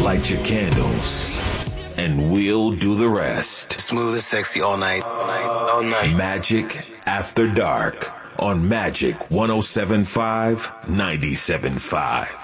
light your candles, and we'll do the rest. Smooth and sexy all night. All night. Magic After Dark on Magic 107.5, 97.5.